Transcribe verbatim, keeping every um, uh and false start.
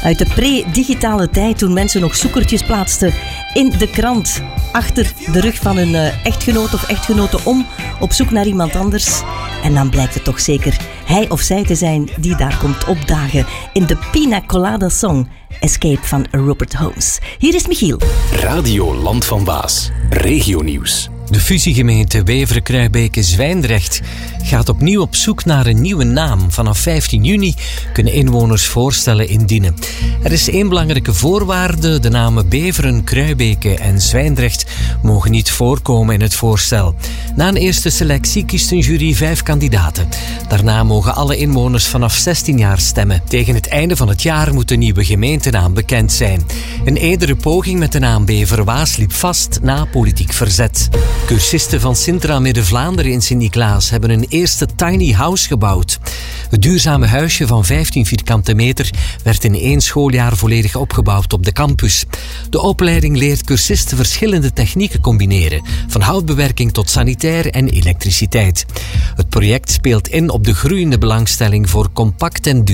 Uit de pre-digitale tijd, toen mensen nog zoekertjes plaatsten in de krant, achter de rug van hun uh, echtgenoot of echtgenote om, op zoek naar iemand anders. En dan blijkt het toch zeker hij of zij te zijn die daar komt opdagen in de Pina Colada Song Escape van Rupert Holmes. Hier is Michiel. Radio Land van Waas, regionieuws. De fusiegemeente Beveren-Kruibeke-Zwijndrecht gaat opnieuw op zoek naar een nieuwe naam. Vanaf vijftien juni kunnen inwoners voorstellen indienen. Er is één belangrijke voorwaarde. De namen Beveren, Kruibeke en Zwijndrecht mogen niet voorkomen in het voorstel. Na een eerste selectie kiest een jury vijf kandidaten. Daarna mogen alle inwoners vanaf zestien jaar stemmen. Tegen het einde van het jaar moet de nieuwe gemeentenaam bekend zijn. Een eerdere poging met de naam Bever-Waas liep vast na politiek verzet. Cursisten van Sintra Midden-Vlaanderen in Sint-Niklaas hebben een eerste tiny house gebouwd. Het duurzame huisje van vijftien vierkante meter werd in één schooljaar volledig opgebouwd op de campus. De opleiding leert cursisten verschillende technieken combineren, van houtbewerking tot sanitair en elektriciteit. Het project speelt in op de groeiende belangstelling voor compact en duurzaam